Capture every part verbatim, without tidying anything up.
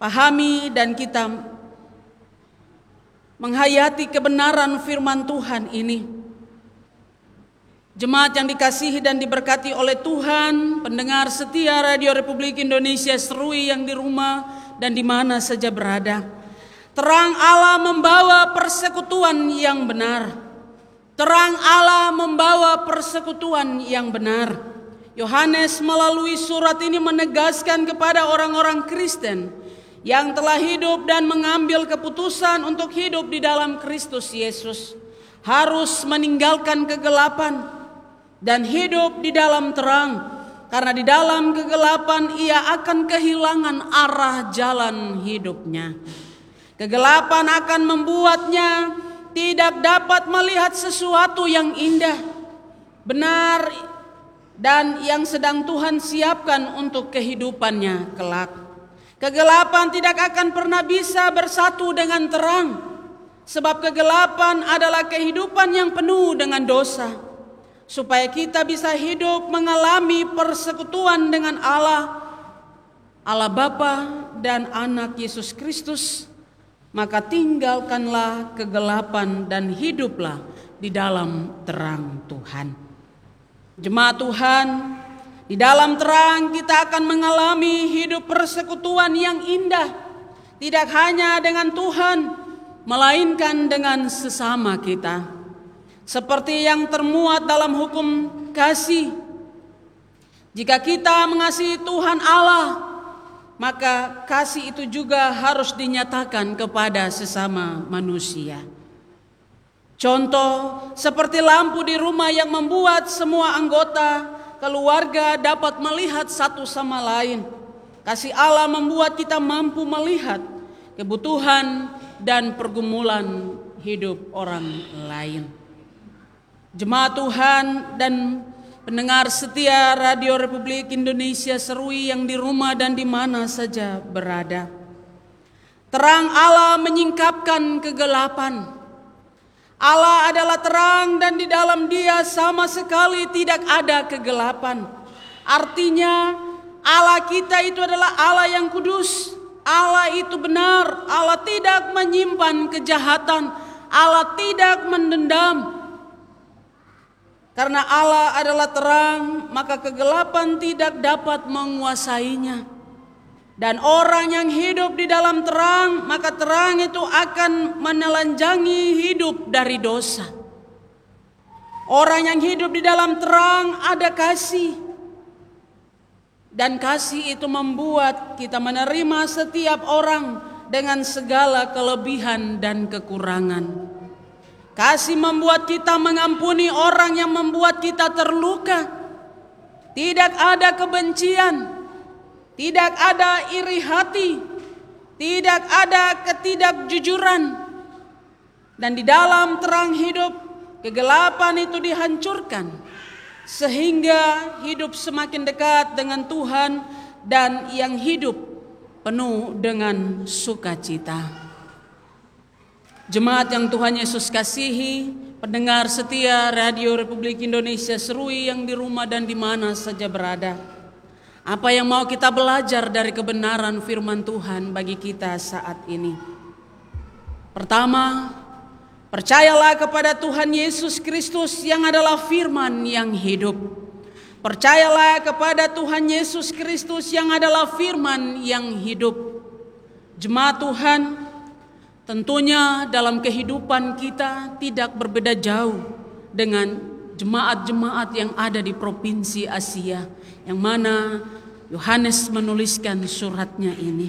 pahami dan kita menghayati kebenaran firman Tuhan ini. Jemaat yang dikasihi dan diberkati oleh Tuhan, pendengar setia Radio Republik Indonesia Serui yang di rumah dan di mana saja berada. Terang Allah membawa persekutuan yang benar. Terang Allah membawa persekutuan yang benar. Yohanes melalui surat ini menegaskan kepada orang-orang Kristen yang telah hidup dan mengambil keputusan untuk hidup di dalam Kristus Yesus, harus meninggalkan kegelapan dan hidup di dalam terang, karena di dalam kegelapan ia akan kehilangan arah jalan hidupnya. Kegelapan akan membuatnya tidak dapat melihat sesuatu yang indah, benar, dan yang sedang Tuhan siapkan untuk kehidupannya kelak. Kegelapan tidak akan pernah bisa bersatu dengan terang, sebab kegelapan adalah kehidupan yang penuh dengan dosa. Supaya kita bisa hidup mengalami persekutuan dengan Allah, Allah Bapa dan Anak Yesus Kristus, maka tinggalkanlah kegelapan dan hiduplah di dalam terang Tuhan. Jemaat Tuhan, di dalam terang kita akan mengalami hidup persekutuan yang indah, tidak hanya dengan Tuhan, melainkan dengan sesama kita. Seperti yang termuat dalam hukum kasih, jika kita mengasihi Tuhan Allah, maka kasih itu juga harus dinyatakan kepada sesama manusia. Contoh seperti lampu di rumah yang membuat semua anggota keluarga dapat melihat satu sama lain. Kasih Allah membuat kita mampu melihat kebutuhan dan pergumulan hidup orang lain. Jemaat Tuhan dan pendengar setia Radio Republik Indonesia Serui yang di rumah dan di mana saja berada. Terang Allah menyingkapkan kegelapan. Allah adalah terang dan di dalam Dia sama sekali tidak ada kegelapan. Artinya Allah kita itu adalah Allah yang kudus. Allah itu benar. Allah tidak menyimpan kejahatan. Allah tidak mendendam. Karena Allah adalah terang, maka kegelapan tidak dapat menguasainya. Dan orang yang hidup di dalam terang, maka terang itu akan menelanjangi hidup dari dosa. Orang yang hidup di dalam terang ada kasih. Dan kasih itu membuat kita menerima setiap orang dengan segala kelebihan dan kekurangan. Kasih membuat kita mengampuni orang yang membuat kita terluka. Tidak ada kebencian, tidak ada iri hati, tidak ada ketidakjujuran. Dan di dalam terang hidup, kegelapan itu dihancurkan, sehingga hidup semakin dekat dengan Tuhan dan yang hidup penuh dengan sukacita. Jemaat yang Tuhan Yesus kasihi, pendengar setia Radio Republik Indonesia Serui yang di rumah dan di mana saja berada. Apa yang mau kita belajar dari kebenaran firman Tuhan bagi kita saat ini? Pertama, percayalah kepada Tuhan Yesus Kristus yang adalah firman yang hidup. Percayalah kepada Tuhan Yesus Kristus yang adalah firman yang hidup. Jemaat Tuhan, tentunya dalam kehidupan kita tidak berbeda jauh dengan jemaat-jemaat yang ada di provinsi Asia, yang mana Yohanes menuliskan suratnya ini.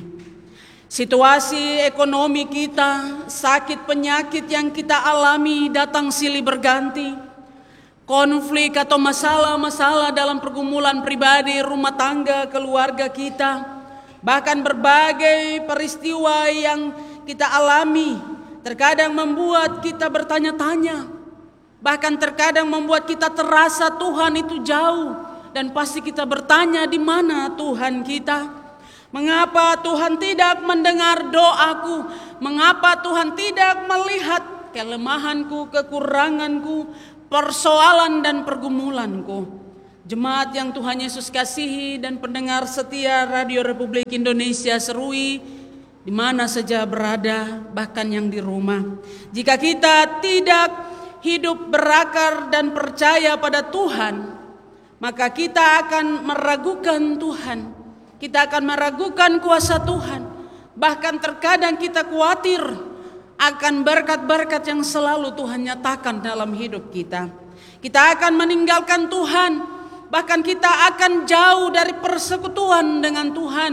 Situasi ekonomi kita, sakit penyakit yang kita alami datang silih berganti. Konflik atau masalah-masalah dalam pergumulan pribadi, rumah tangga, keluarga kita. Bahkan berbagai peristiwa yang kita alami terkadang membuat kita bertanya-tanya, bahkan terkadang membuat kita terasa Tuhan itu jauh, dan pasti kita bertanya di mana Tuhan kita? Mengapa Tuhan tidak mendengar doaku? Mengapa Tuhan tidak melihat kelemahanku, kekuranganku, persoalan dan pergumulanku? Jemaat yang Tuhan Yesus kasihi dan pendengar setia Radio Republik Indonesia Serui di mana saja berada, bahkan yang di rumah. Jika kita tidak hidup berakar dan percaya pada Tuhan, maka kita akan meragukan Tuhan. Kita akan meragukan kuasa Tuhan. Bahkan terkadang kita khawatir akan berkat-berkat yang selalu Tuhan nyatakan dalam hidup kita. Kita akan meninggalkan Tuhan. Bahkan kita akan jauh dari persekutuan dengan Tuhan.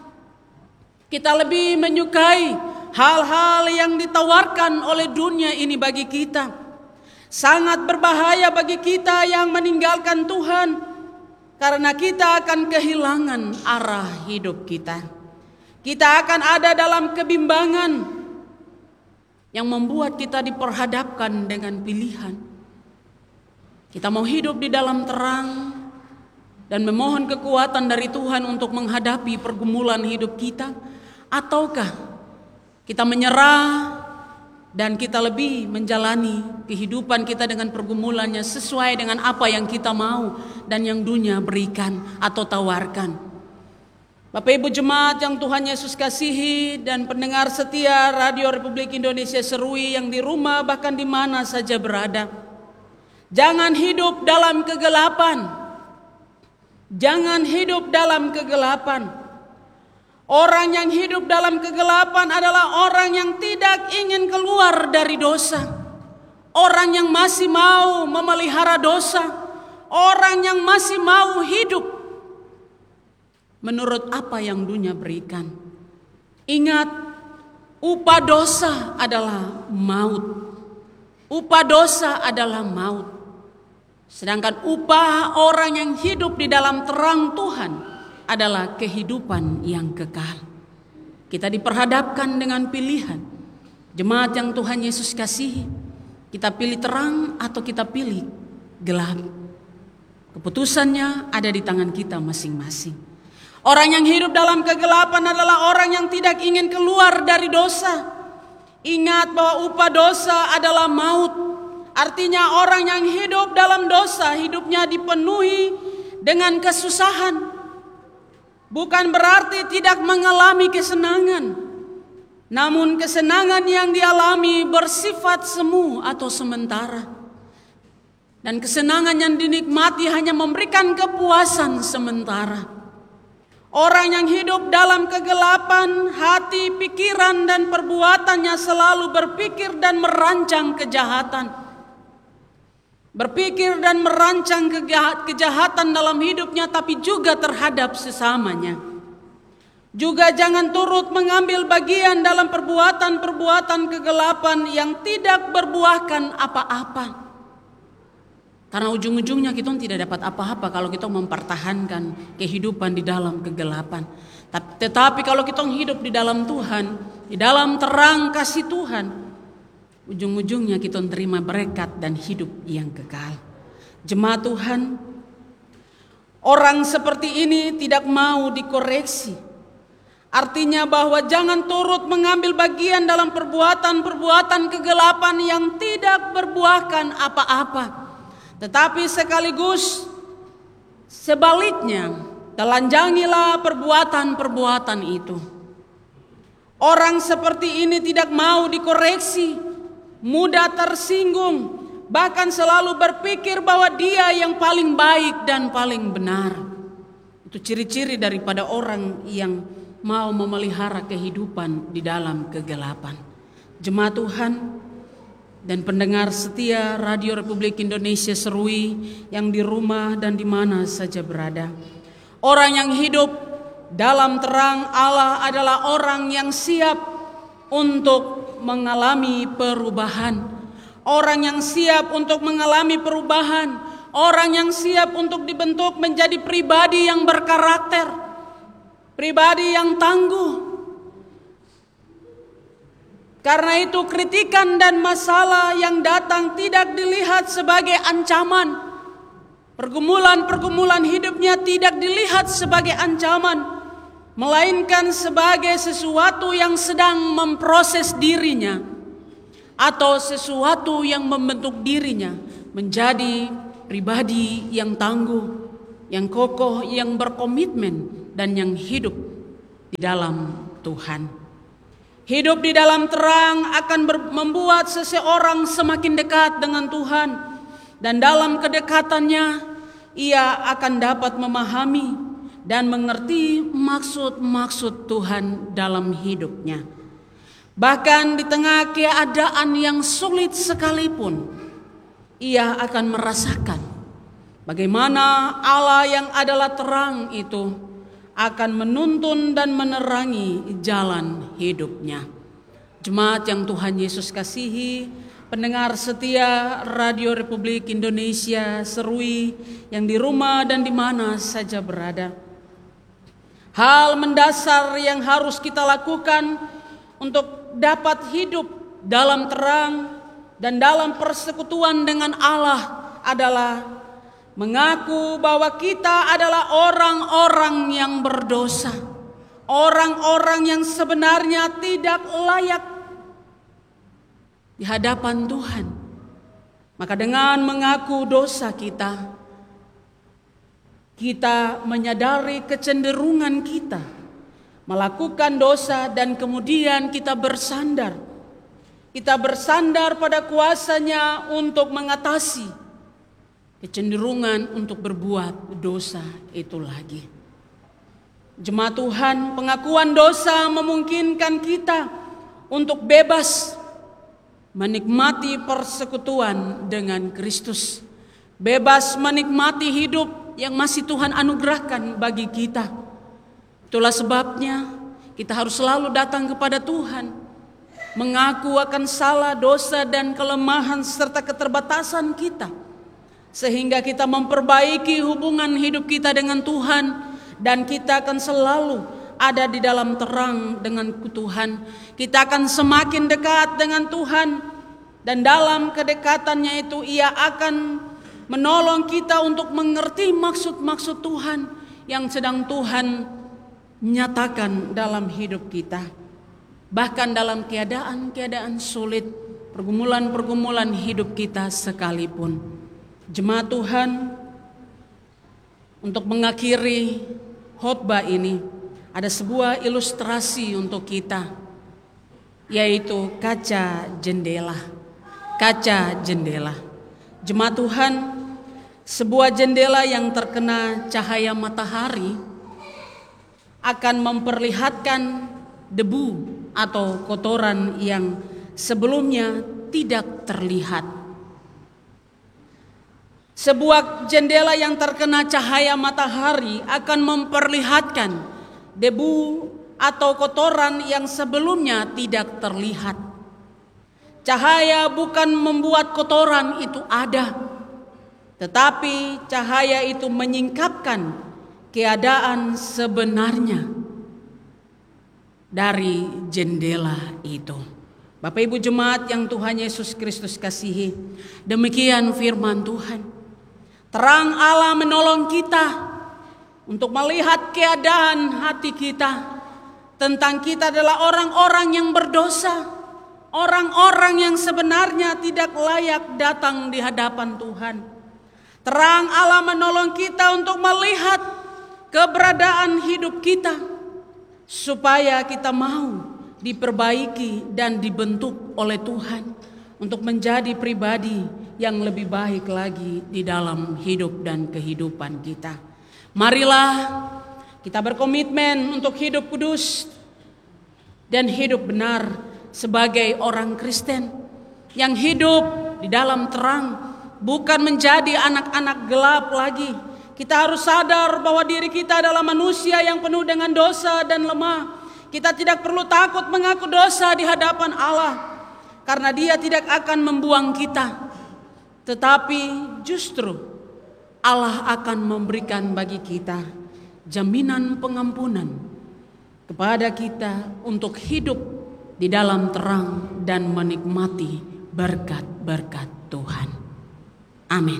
Kita lebih menyukai hal-hal yang ditawarkan oleh dunia ini bagi kita. Sangat berbahaya bagi kita yang meninggalkan Tuhan, karena kita akan kehilangan arah hidup kita. Kita akan ada dalam kebimbangan yang membuat kita diperhadapkan dengan pilihan. Kita mau hidup di dalam terang dan memohon kekuatan dari Tuhan untuk menghadapi pergumulan hidup kita, ataukah kita menyerah dan kita lebih menjalani kehidupan kita dengan pergumulannya sesuai dengan apa yang kita mau dan yang dunia berikan atau tawarkan. Bapak Ibu jemaat yang Tuhan Yesus kasihi dan pendengar setia Radio Republik Indonesia Serui yang di rumah bahkan di mana saja berada. Jangan hidup dalam kegelapan. Jangan hidup dalam kegelapan. Orang yang hidup dalam kegelapan adalah orang yang tidak ingin keluar dari dosa. Orang yang masih mau memelihara dosa. Orang yang masih mau hidup menurut apa yang dunia berikan. Ingat, upah dosa adalah maut. Upah dosa adalah maut. Sedangkan upah orang yang hidup di dalam terang Tuhan adalah kehidupan yang kekal. Kita diperhadapkan dengan pilihan. Jemaat yang Tuhan Yesus kasihi, kita pilih terang atau kita pilih gelap. Keputusannya ada di tangan kita masing-masing. Orang yang hidup dalam kegelapan adalah orang yang tidak ingin keluar dari dosa. Ingat bahwa upah dosa adalah maut. Artinya orang yang hidup dalam dosa, hidupnya dipenuhi dengan kesusahan. Bukan berarti tidak mengalami kesenangan. Namun kesenangan yang dialami bersifat semu atau sementara. Dan kesenangan yang dinikmati hanya memberikan kepuasan sementara. Orang yang hidup dalam kegelapan, hati, pikiran, dan perbuatannya selalu berpikir dan merancang kejahatan. Berpikir dan merancang kejahatan dalam hidupnya, tapi juga terhadap sesamanya. Juga jangan turut mengambil bagian dalam perbuatan-perbuatan kegelapan yang tidak berbuahkan apa-apa. Karena ujung-ujungnya kita tidak dapat apa-apa kalau kita mempertahankan kehidupan di dalam kegelapan. Tetapi kalau kita hidup di dalam Tuhan, di dalam terang kasih Tuhan, ujung-ujungnya kita terima berkat dan hidup yang kekal. Jemaat Tuhan, orang seperti ini tidak mau dikoreksi. Artinya bahwa jangan turut mengambil bagian dalam perbuatan-perbuatan kegelapan yang tidak berbuahkan apa-apa. Tetapi sekaligus sebaliknya, telanjangilah perbuatan-perbuatan itu. Orang seperti ini tidak mau dikoreksi, mudah tersinggung, bahkan selalu berpikir bahwa dia yang paling baik dan paling benar. Itu ciri-ciri daripada orang yang mau memelihara kehidupan di dalam kegelapan. Jemaat Tuhan dan pendengar setia Radio Republik Indonesia Serui yang di rumah dan di mana saja berada. Orang yang hidup dalam terang Allah adalah orang yang siap untuk mengalami perubahan. Orang yang siap untuk mengalami perubahan. Orang yang siap untuk dibentuk menjadi pribadi yang berkarakter. Pribadi yang tangguh. Karena itu kritikan dan masalah yang datang tidak dilihat sebagai ancaman. Pergumulan-pergumulan hidupnya tidak dilihat sebagai ancaman, melainkan sebagai sesuatu yang sedang memproses dirinya atau sesuatu yang membentuk dirinya menjadi pribadi yang tangguh, yang kokoh, yang berkomitmen dan yang hidup di dalam Tuhan. Hidup di dalam terang akan ber- membuat seseorang semakin dekat dengan Tuhan, dan dalam kedekatannya ia akan dapat memahami dan mengerti maksud-maksud Tuhan dalam hidupnya. Bahkan di tengah keadaan yang sulit sekalipun, ia akan merasakan bagaimana Allah yang adalah terang itu akan menuntun dan menerangi jalan hidupnya. Jemaat yang Tuhan Yesus kasihi, pendengar setia Radio Republik Indonesia Serui yang di rumah dan di mana saja berada. Hal mendasar yang harus kita lakukan untuk dapat hidup dalam terang dan dalam persekutuan dengan Allah adalah mengaku bahwa kita adalah orang-orang yang berdosa, orang-orang yang sebenarnya tidak layak di hadapan Tuhan. Maka dengan mengaku dosa kita, kita menyadari kecenderungan kita melakukan dosa dan kemudian kita bersandar. Kita bersandar pada kuasa-Nya untuk mengatasi kecenderungan untuk berbuat dosa itu lagi. Jemaat Tuhan, pengakuan dosa memungkinkan kita untuk bebas menikmati persekutuan dengan Kristus, bebas menikmati hidup yang masih Tuhan anugerahkan bagi kita. Itulah sebabnya kita harus selalu datang kepada Tuhan, mengaku akan salah, dosa dan kelemahan serta keterbatasan kita, sehingga kita memperbaiki hubungan hidup kita dengan Tuhan, dan kita akan selalu ada di dalam terang dengan Tuhan. Kita akan semakin dekat dengan Tuhan, dan dalam kedekatannya itu ia akan menolong kita untuk mengerti maksud-maksud Tuhan yang sedang Tuhan nyatakan dalam hidup kita. Bahkan dalam keadaan-keadaan sulit, pergumulan-pergumulan hidup kita sekalipun. Jemaat Tuhan, untuk mengakhiri khotbah ini ada sebuah ilustrasi untuk kita, yaitu kaca jendela. Kaca jendela. Jemaat Tuhan, sebuah jendela yang terkena cahaya matahari akan memperlihatkan debu atau kotoran yang sebelumnya tidak terlihat. Sebuah jendela yang terkena cahaya matahari akan memperlihatkan debu atau kotoran yang sebelumnya tidak terlihat. Cahaya bukan membuat kotoran itu ada, tetapi cahaya itu menyingkapkan keadaan sebenarnya dari jendela itu. Bapak Ibu jemaat yang Tuhan Yesus Kristus kasihi, demikian firman Tuhan. Terang Allah menolong kita untuk melihat keadaan hati kita, tentang kita adalah orang-orang yang berdosa, orang-orang yang sebenarnya tidak layak datang di hadapan Tuhan. Terang Allah menolong kita untuk melihat keberadaan hidup kita, supaya kita mau diperbaiki dan dibentuk oleh Tuhan untuk menjadi pribadi yang lebih baik lagi di dalam hidup dan kehidupan kita. Marilah kita berkomitmen untuk hidup kudus dan hidup benar sebagai orang Kristen yang hidup di dalam terang, bukan menjadi anak-anak gelap lagi. Kita harus sadar bahwa diri kita adalah manusia yang penuh dengan dosa dan lemah. Kita tidak perlu takut mengaku dosa di hadapan Allah, karena Dia tidak akan membuang kita. Tetapi justru Allah akan memberikan bagi kita jaminan pengampunan kepada kita untuk hidup di dalam terang dan menikmati berkat-berkat Tuhan. Amin.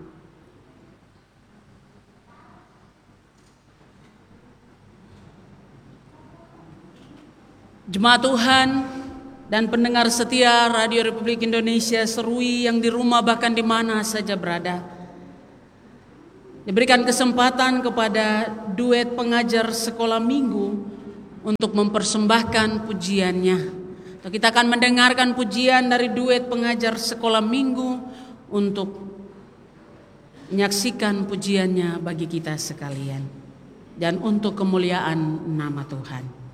Jemaat Tuhan dan pendengar setia Radio Republik Indonesia Serui yang di rumah bahkan di mana saja berada, diberikan kesempatan kepada duet pengajar sekolah minggu untuk mempersembahkan pujiannya. Kita akan mendengarkan pujian dari duet pengajar sekolah minggu untuk menyaksikan pujiannya bagi kita sekalian dan untuk kemuliaan nama Tuhan.